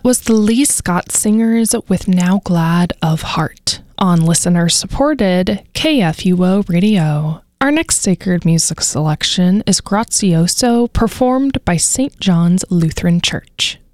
was the Lee Scott Singers with Now Glad of Heart on listener-supported KFUO Radio. Our next sacred music selection is Grazioso, performed by St. John's Lutheran Church.